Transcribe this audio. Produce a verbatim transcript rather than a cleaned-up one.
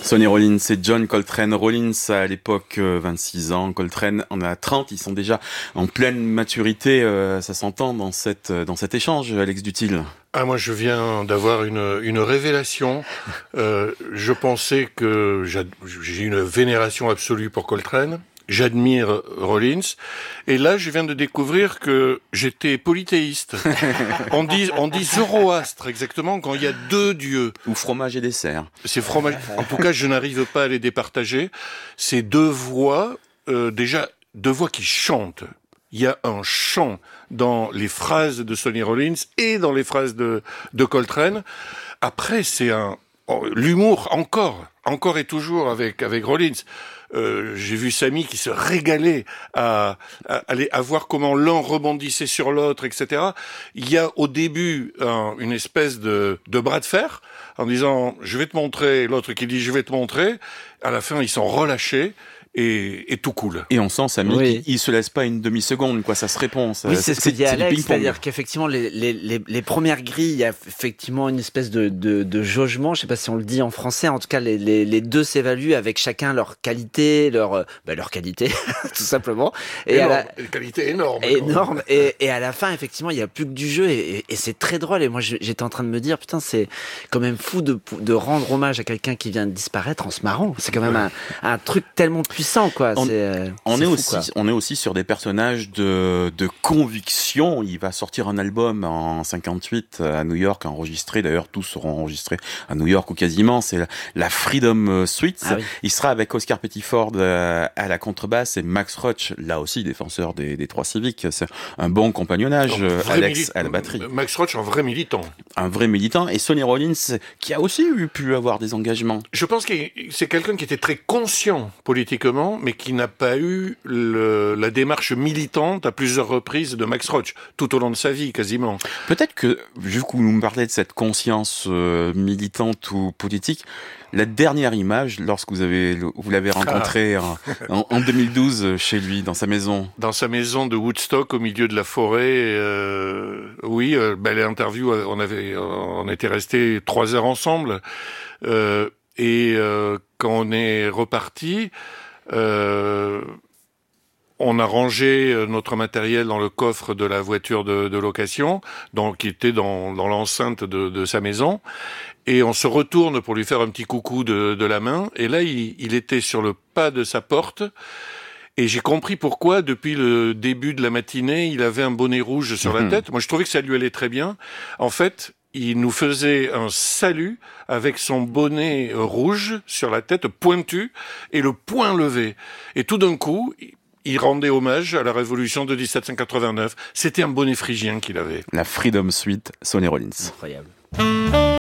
Sonny Rollins et John Coltrane. Rollins à l'époque euh, vingt-six ans, Coltrane en a trente. Ils sont déjà en pleine maturité. Euh, ça s'entend dans cette dans cet échange, Alex Duthil. Ah, moi, je viens d'avoir une une révélation. Euh, je pensais que j'ai une vénération absolue pour Coltrane. J'admire Rollins. Et là, je viens de découvrir que j'étais polythéiste. On dit, on dit zoroastre, exactement, quand il y a deux dieux. Ou fromage et dessert. C'est fromage. En tout cas, je n'arrive pas à les départager. C'est deux voix, euh, déjà, deux voix qui chantent. Il y a un chant dans les phrases de Sonny Rollins et dans les phrases de, de Coltrane. Après, c'est un, oh, l'humour encore, encore et toujours avec, avec Rollins. Euh, j'ai vu Samy qui se régalait à, à, aller à voir comment l'un rebondissait sur l'autre, et cetera. Il y a au début un, une espèce de, de bras de fer en disant je vais te montrer, l'autre qui dit je vais te montrer. À la fin, ils sont relâchés. Et, et tout cool. Et on sent, Samy, oui. qu'il se laisse pas une demi-seconde, quoi, ça se répond. Ça, oui, c'est, c'est ce que dit Alex, c'est-à-dire ping-pong. qu'effectivement, les, les, les, les premières grilles, il y a effectivement une espèce de, de, de jaugement, je sais pas si on le dit en français, en tout cas, les, les, les deux s'évaluent avec chacun leur qualité, leur, bah, leur qualité, tout simplement. Et énorme, à la... une qualité énorme. Énorme. Et, et à la fin, effectivement, il y a plus que du jeu et, et, et c'est très drôle. Et moi, j'étais en train de me dire, putain, c'est quand même fou de, de rendre hommage à quelqu'un qui vient de disparaître en se marrant. C'est quand même un, un truc tellement puissant, quoi. On... C'est, On est, fou, aussi, quoi. on est aussi sur des personnages de, de conviction. Il va sortir un album en cinquante-huit à New York, enregistré. D'ailleurs, tous seront enregistrés à New York ou quasiment. C'est la, la Freedom Suite. Ah oui. Il sera avec Oscar Pettiford à la contrebasse et Max Roach, là aussi défenseur des, des Trois Civiques. C'est un bon compagnonnage. Donc, Alex mili- à la batterie. Max Roach, un vrai militant. Un vrai militant. Et Sonny Rollins, qui a aussi eu, pu avoir des engagements. Je pense que c'est quelqu'un qui était très conscient politiquement, mais qui n'a pas eu le, la démarche militante à plusieurs reprises de Max Roach, tout au long de sa vie, quasiment. Peut-être que, vu que vous me parlez de cette conscience euh, militante ou politique, la dernière image, lorsque vous avez, vous l'avez rencontré ah. en, en, en deux mille douze chez lui, dans sa maison. Dans sa maison de Woodstock, au milieu de la forêt, euh, oui, euh, ben, l'interview, on avait, on était restés trois heures ensemble, euh, et euh, quand on est reparti, Euh, on a rangé notre matériel dans le coffre de la voiture de, de location, donc qui était dans, dans l'enceinte de, de sa maison, et on se retourne pour lui faire un petit coucou de, de la main, et là il, il était sur le pas de sa porte, et j'ai compris pourquoi depuis le début de la matinée il avait un bonnet rouge sur mmh. la tête. Moi je trouvais que ça lui allait très bien. En fait, il nous faisait un salut avec son bonnet rouge sur la tête, pointu, et le poing levé. Et tout d'un coup, il rendait hommage à la Révolution de dix-sept cent quatre-vingt-neuf. C'était un bonnet phrygien qu'il avait. La Freedom Suite, Sonny Rollins. Incroyable.